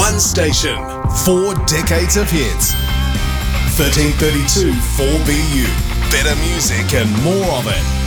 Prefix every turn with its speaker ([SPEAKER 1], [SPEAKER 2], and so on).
[SPEAKER 1] one station, 4 decades of hits. 1332 4BU. Better music and more of it.